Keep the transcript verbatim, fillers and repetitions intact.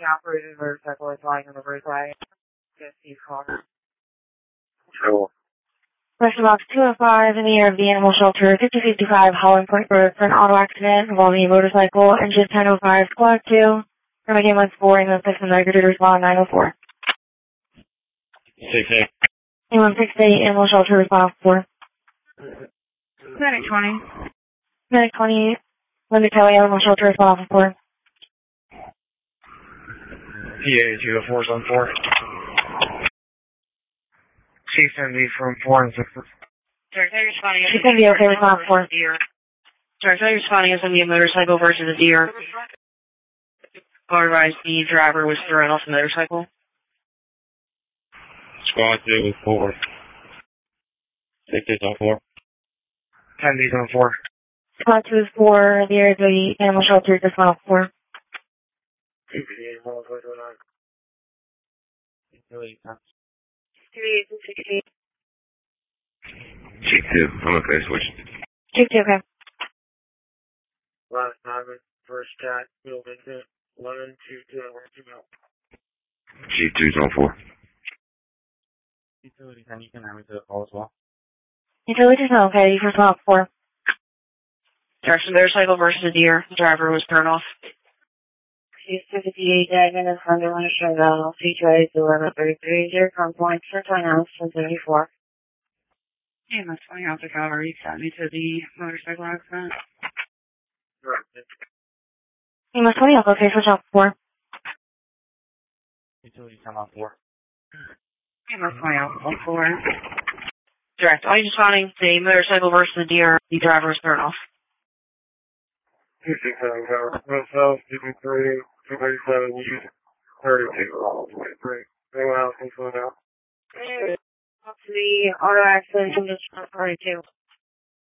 operated motorcycle is lying on the roadway. Just use car. Cool. Question box two oh five in the air of the animal shelter, fifty fifty-five Holland Point Road for an auto accident involving a motorcycle, engine ten oh five, squad two. Remedy one four, and then six and negative to respond nine oh four. six eight. Anyone six eight, animal shelter response four. Medic twenty. Medic twenty, Linda Kelly, animal shelter response four. P A two oh four seven four. Chief seventy from four and six. Sorry, so you're responding as She's going to be okay, response four. deer. Sorry, so you're responding as going to be a motorcycle versus a deer. Otherwise, the driver was thrown off the motorcycle. Squad two is four. Six is on four. Ten D's on four. Squad two is four, the air of the animal shelter response four. T P A one four two nine. Three eight six eight. Chief two, I'm okay, switch. Chief two, okay. Last time, first cat, building two, eleven, two, two, one, two, out. Chief two's on four. Utility ten, you can have me to the call as well. Utilities are okay, you can response four. Sorry, so motorcycle versus a deer. The driver was thrown off. Chief two fifty-eight, Diamond is under one Chevelle, C two eight eleven thirty-three, zero from point, first line out, seventy-four. Yeah, that's funny. Alpha Cavalry sent me to the motorcycle accident. Amos twenty, okay, switch off four. Utility ten on four. Yeah, that's funny. Alpha four. Direct. All you responding to the motorcycle versus the deer. The driver was thrown off. two six seven Tower. Myself, two three, two thirty-seven, you thirty-two. Great. Anyone else can phone out? To the auto accident, I'm just trying to two.